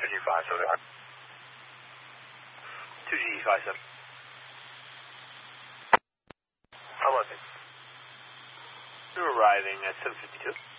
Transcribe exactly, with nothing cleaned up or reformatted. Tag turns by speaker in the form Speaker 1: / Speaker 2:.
Speaker 1: G five seven.
Speaker 2: two G five seven.
Speaker 1: How was it?
Speaker 2: You're arriving at seven fifty-two.